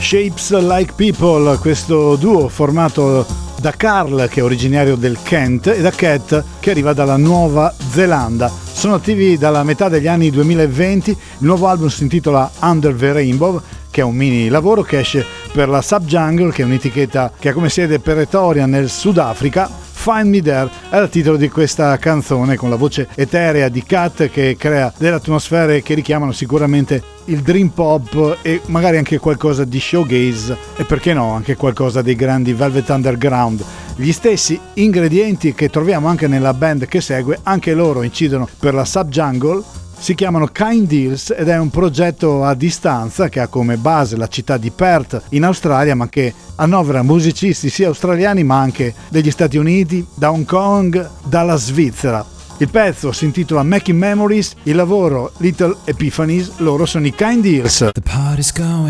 Shapes Like People, questo duo formato da Carl, che è originario del Kent, e da Cat, che arriva dalla Nuova Zelanda. Sono attivi dalla metà degli anni 2020, il nuovo album si intitola Under the Rainbow, che è un mini lavoro che esce per la Subjungle, che è un'etichetta che ha come sede Pretoria nel Sudafrica. Find Me There è il titolo di questa canzone, con la voce eterea di Cat che crea delle atmosfere che richiamano sicuramente il dream pop e magari anche qualcosa di showgaze e perché no anche qualcosa dei grandi Velvet Underground. Gli stessi ingredienti che troviamo anche nella band che segue, anche loro incidono per la Subjungle. Si chiamano Kind Deals ed è un progetto a distanza che ha come base la città di Perth in Australia, ma che annovera musicisti sia australiani ma anche degli Stati Uniti, da Hong Kong, dalla Svizzera. Il pezzo si intitola Making Memories, il lavoro Little Epiphanies, loro sono i Kind Deals.